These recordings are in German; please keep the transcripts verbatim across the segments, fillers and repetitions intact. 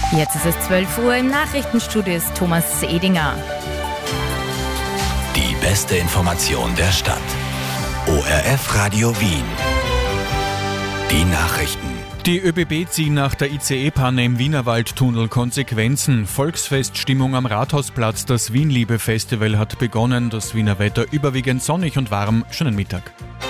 Jetzt ist es zwölf Uhr, im Nachrichtenstudio ist Thomas Edinger. Die beste Information der Stadt. O R F Radio Wien. Die Nachrichten. Die ÖBB ziehen nach der I C E-Panne im Wienerwaldtunnel Konsequenzen. Volksfeststimmung am Rathausplatz. Das Wien-Liebe-Festival hat begonnen. Das Wiener Wetter überwiegend sonnig und warm. Schönen Mittag.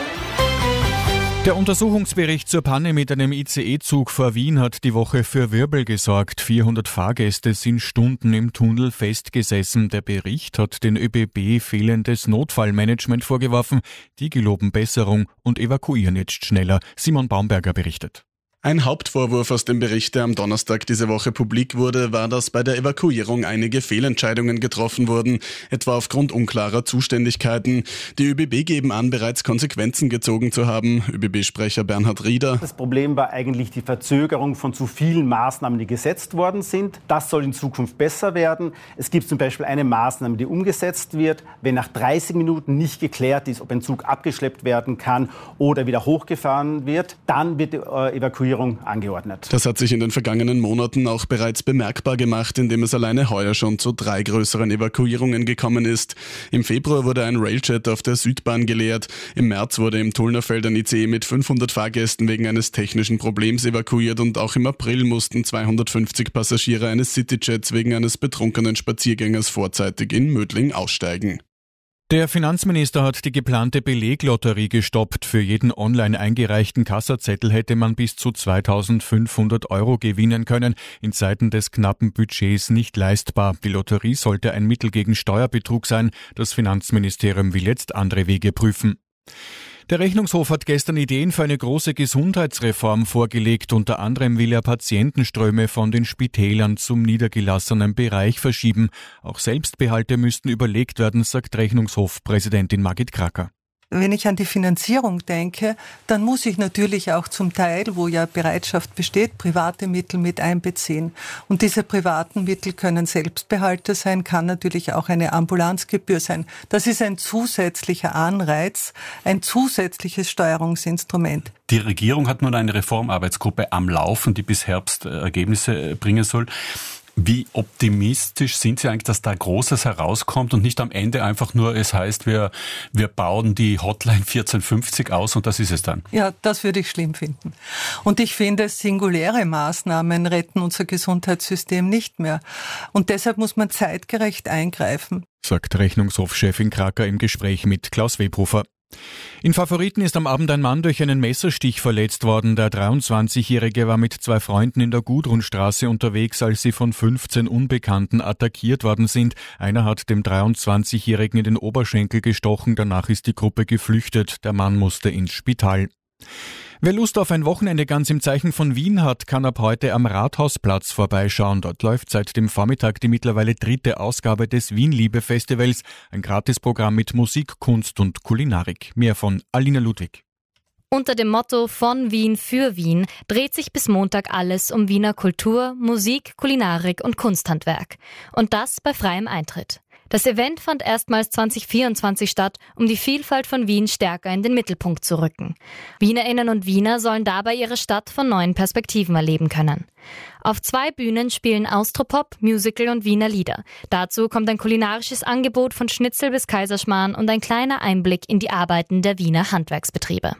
Der Untersuchungsbericht zur Panne mit einem I C E-Zug vor Wien hat die Woche für Wirbel gesorgt. vierhundert Fahrgäste sind Stunden im Tunnel festgesessen. Der Bericht hat den ÖBB fehlendes Notfallmanagement vorgeworfen. Die geloben Besserung und evakuieren jetzt schneller. Simon Baumberger berichtet. Ein Hauptvorwurf aus dem Bericht, der am Donnerstag diese Woche publik wurde, war, dass bei der Evakuierung einige Fehlentscheidungen getroffen wurden, etwa aufgrund unklarer Zuständigkeiten. Die ÖBB geben an, bereits Konsequenzen gezogen zu haben. ÖBB-Sprecher Bernhard Rieder. Das Problem war eigentlich die Verzögerung von zu vielen Maßnahmen, die gesetzt worden sind. Das soll in Zukunft besser werden. Es gibt zum Beispiel eine Maßnahme, die umgesetzt wird, wenn nach dreißig Minuten nicht geklärt ist, ob ein Zug abgeschleppt werden kann oder wieder hochgefahren wird, dann wird die äh, Evakuierung angeordnet. Das hat sich in den vergangenen Monaten auch bereits bemerkbar gemacht, indem es alleine heuer schon zu drei größeren Evakuierungen gekommen ist. Im Februar wurde ein Railjet auf der Südbahn geleert. Im März wurde im Tullnerfeld ein I C E mit fünfhundert Fahrgästen wegen eines technischen Problems evakuiert und auch im April mussten zweihundertfünfzig Passagiere eines Cityjets wegen eines betrunkenen Spaziergängers vorzeitig in Mödling aussteigen. Der Finanzminister hat die geplante Beleglotterie gestoppt. Für jeden online eingereichten Kassazettel hätte man bis zu zweitausendfünfhundert Euro gewinnen können. In Zeiten des knappen Budgets nicht leistbar. Die Lotterie sollte ein Mittel gegen Steuerbetrug sein. Das Finanzministerium will jetzt andere Wege prüfen. Der Rechnungshof hat gestern Ideen für eine große Gesundheitsreform vorgelegt. Unter anderem will er Patientenströme von den Spitälern zum niedergelassenen Bereich verschieben. Auch Selbstbehalte müssten überlegt werden, sagt Rechnungshofpräsidentin Margit Kracker. Wenn ich an die Finanzierung denke, dann muss ich natürlich auch zum Teil, wo ja Bereitschaft besteht, private Mittel mit einbeziehen. Und diese privaten Mittel können Selbstbehalte sein, kann natürlich auch eine Ambulanzgebühr sein. Das ist ein zusätzlicher Anreiz, ein zusätzliches Steuerungsinstrument. Die Regierung hat nun eine Reformarbeitsgruppe am Laufen, die bis Herbst Ergebnisse bringen soll. Wie optimistisch sind Sie eigentlich, dass da Großes herauskommt und nicht am Ende einfach nur, es heißt, wir, wir bauen die Hotline vierzehn fünfzig aus und das ist es dann? Ja, das würde ich schlimm finden. Und ich finde, singuläre Maßnahmen retten unser Gesundheitssystem nicht mehr. Und deshalb muss man zeitgerecht eingreifen, sagt Rechnungshofchefin Kracker im Gespräch mit Klaus Webhofer. In Favoriten ist am Abend ein Mann durch einen Messerstich verletzt worden. Der dreiundzwanzigjährige war mit zwei Freunden in der Gudrunstraße unterwegs, als sie von fünfzehn Unbekannten attackiert worden sind. Einer hat dem dreiundzwanzigjährigen in den Oberschenkel gestochen, danach ist die Gruppe geflüchtet. Der Mann musste ins Spital. Wer Lust auf ein Wochenende ganz im Zeichen von Wien hat, kann ab heute am Rathausplatz vorbeischauen. Dort läuft seit dem Vormittag die mittlerweile dritte Ausgabe des Wien-Liebe-Festivals. Ein Gratisprogramm mit Musik, Kunst und Kulinarik. Mehr von Alina Ludwig. Unter dem Motto Von Wien für Wien dreht sich bis Montag alles um Wiener Kultur, Musik, Kulinarik und Kunsthandwerk. Und das bei freiem Eintritt. Das Event fand erstmals zwanzig vierundzwanzig statt, um die Vielfalt von Wien stärker in den Mittelpunkt zu rücken. Wienerinnen und Wiener sollen dabei ihre Stadt von neuen Perspektiven erleben können. Auf zwei Bühnen spielen Austropop, Musical und Wiener Lieder. Dazu kommt ein kulinarisches Angebot von Schnitzel bis Kaiserschmarrn und ein kleiner Einblick in die Arbeiten der Wiener Handwerksbetriebe.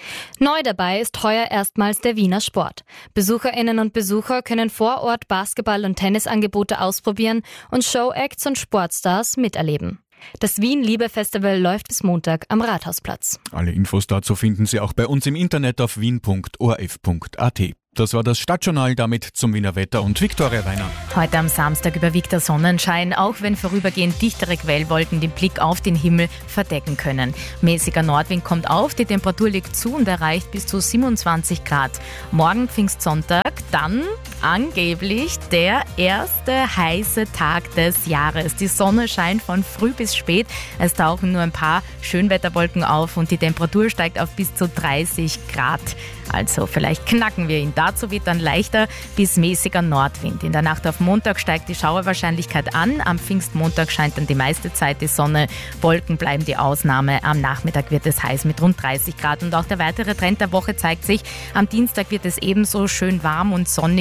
Neu dabei ist heuer erstmals der Wiener Sport. BesucherInnen und Besucher können vor Ort Basketball- und Tennisangebote ausprobieren und Showacts und Sportstars miterleben. Das Wien-Liebe-Festival läuft bis Montag am Rathausplatz. Alle Infos dazu finden Sie auch bei uns im Internet auf wien punkt o r f punkt a t. Das war das Stadtjournal, damit zum Wiener Wetter und Viktoria Weiner. Heute am Samstag überwiegt der Sonnenschein, auch wenn vorübergehend dichtere Quellwolken den Blick auf den Himmel verdecken können. Mäßiger Nordwind kommt auf, die Temperatur liegt zu und erreicht bis zu siebenundzwanzig Grad. Morgen Pfingstsonntag, dann angeblich der erste heiße Tag des Jahres. Die Sonne scheint von früh bis spät, es tauchen nur ein paar Schönwetterwolken auf und die Temperatur steigt auf bis zu dreißig Grad. Also vielleicht knacken wir ihn. Dazu wird dann leichter bis mäßiger Nordwind. In der Nacht auf Montag steigt die Schauerwahrscheinlichkeit an. Am Pfingstmontag scheint dann die meiste Zeit die Sonne. Wolken bleiben die Ausnahme. Am Nachmittag wird es heiß mit rund dreißig Grad. Und auch der weitere Trend der Woche zeigt sich. Am Dienstag wird es ebenso schön warm und sonnig.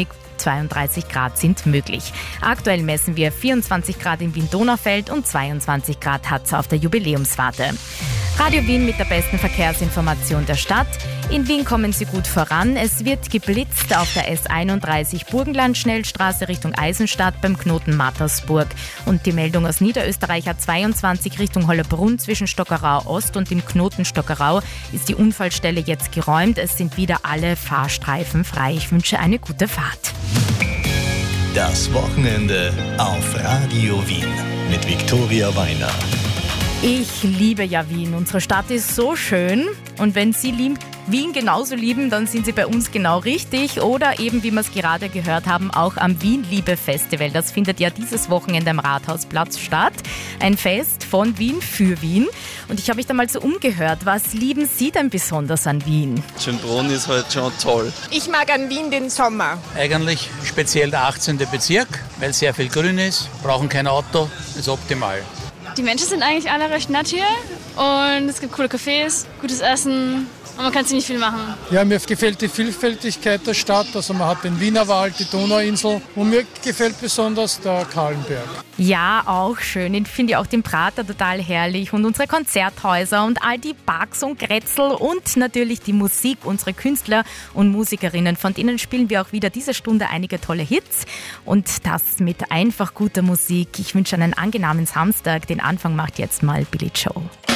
zweiunddreißig Grad sind möglich. Aktuell messen wir vierundzwanzig Grad in Wien-Donaufeld und zweiundzwanzig Grad hat's auf der Jubiläumswarte. Radio Wien mit der besten Verkehrsinformation der Stadt. In Wien kommen Sie gut voran. Es wird geblitzt auf der S einunddreißig Burgenland-Schnellstraße Richtung Eisenstadt beim Knoten Mattersburg. Und die Meldung aus Niederösterreich A zweiundzwanzig Richtung Hollerbrunn zwischen Stockerau Ost und dem Knoten Stockerau ist die Unfallstelle jetzt geräumt. Es sind wieder alle Fahrstreifen frei. Ich wünsche eine gute Fahrt. Das Wochenende auf Radio Wien mit Viktoria Weiner. Ich liebe ja Wien. Unsere Stadt ist so schön. Und wenn Sie lieben, Wien genauso lieben, dann sind Sie bei uns genau richtig. Oder eben, wie wir es gerade gehört haben, auch am Wien-Liebe-Festival. Das findet ja dieses Wochenende am Rathausplatz statt. Ein Fest von Wien für Wien. Und ich habe mich da mal so umgehört. Was lieben Sie denn besonders an Wien? Schönbrunn ist halt schon toll. Ich mag an Wien den Sommer. Eigentlich speziell der achtzehnte Bezirk, weil sehr viel grün ist, brauchen kein Auto, ist optimal. Die Menschen sind eigentlich alle recht nett hier und es gibt coole Cafés, gutes Essen und man kann ziemlich viel machen. Ja, mir gefällt die Vielfältigkeit der Stadt. Also man hat den Wienerwald, die Donauinsel und mir gefällt besonders der Kahlenberg. Ja, auch schön. Ich finde auch den Prater total herrlich und unsere Konzerthäuser und all die Parks und Grätzl und natürlich die Musik, unsere Künstler und Musikerinnen. Von denen spielen wir auch wieder diese Stunde einige tolle Hits und das mit einfach guter Musik. Ich wünsche einen angenehmen Samstag. Den Anfang macht jetzt mal Billy Joel.